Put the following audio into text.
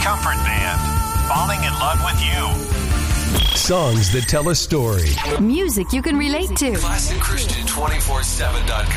Comfort Band. Falling in love with you. Songs that tell a story. Music you can relate to. ClassicChristian247.com.